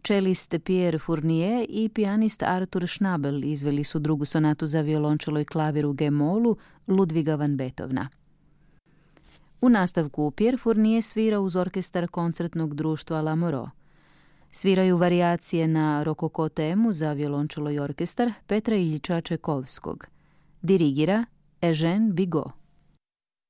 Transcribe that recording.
Čelist Pierre Fournier i pijanist Arthur Schnabel izveli su drugu sonatu za violončelo i klavir u G-molu Ludwiga van Beethovena. U nastavku Pierre Fournier svira uz orkestar koncertnog društva La Moreau. Sviraju varijacije na rokoko temu za violončelo i orkestar Petra Iljiča Čekovskog. Dirigira Eugène Bigot.